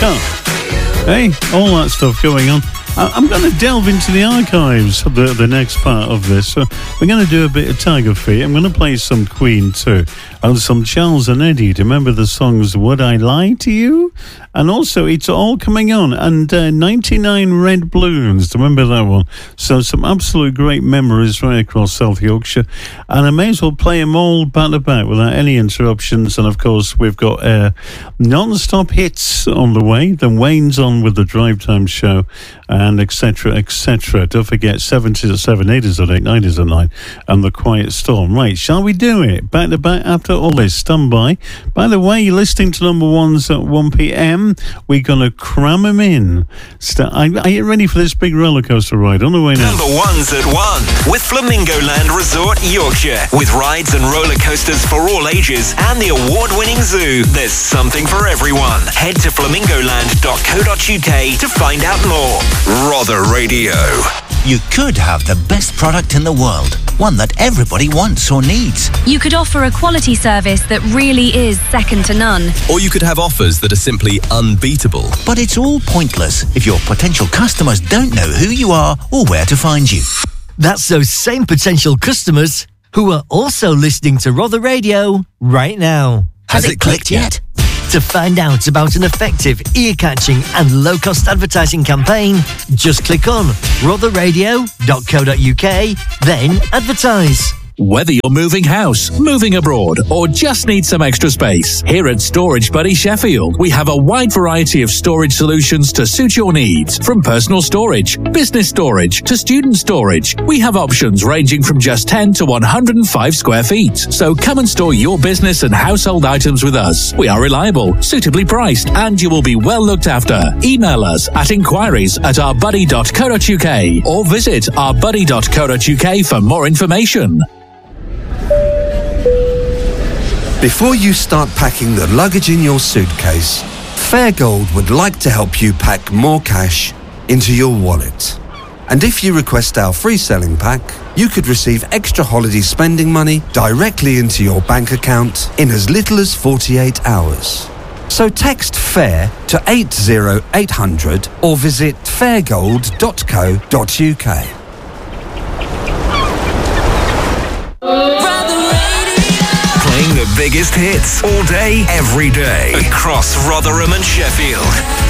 Cup. Hey, all that stuff going on. I'm going to delve into the archives of the next part of this. So we're going to do a bit of Tiger Feet. I'm going to play some Queen too. And some Charles and Eddie. Do you remember the songs Would I Lie to You? And also, it's all coming on. And 99 Red Balloons. Do you remember that one? So some absolute great memories right across South Yorkshire. And I may as well play them all back to back without any interruptions. And of course, we've got non-stop hits on the way. Then Wayne's on with the Drive Time Show. And etc., etc. Don't forget 70s at 7, 80s at 8, 90s at 9. And The Quiet Storm. Right, shall we do it? Back to back after all this. Stand by. By the way, you're listening to number ones at 1 p.m. We're going to cram them in. Are you ready for this big roller coaster ride? On the way now. Number ones at 1 with Flamingo Land Resort, Yorkshire. With rides and roller coasters for all ages and the award-winning zoo. There's something for everyone. Head to flamingoland.co.uk to find out more. Rother Radio. You could have the best product in the world, one that everybody wants or needs. You could offer a quality service that really is second to none. Or you could have offers that are simply unbeatable. But it's all pointless if your potential customers don't know who you are or where to find you. That's those same potential customers who are also listening to Rother Radio right now. Has it clicked yet? To find out about an effective, ear-catching and low-cost advertising campaign, just click on rotherradio.co.uk, then advertise. Whether you're moving house, moving abroad, or just need some extra space, here at Storage Buddy Sheffield, we have a wide variety of storage solutions to suit your needs. From personal storage, business storage, to student storage, we have options ranging from just 10 to 105 square feet. So come and store your business and household items with us. We are reliable, suitably priced, and you will be well looked after. Email us at inquiries@ourbuddy.co.uk or visit ourbuddy.co.uk for more information. Before you start packing the luggage in your suitcase, Fairgold would like to help you pack more cash into your wallet. And if you request our free selling pack, you could receive extra holiday spending money directly into your bank account in as little as 48 hours. So text FAIR to 80800 or visit fairgold.co.uk. Playing the biggest hits all day, every day. Across Rotherham and Sheffield.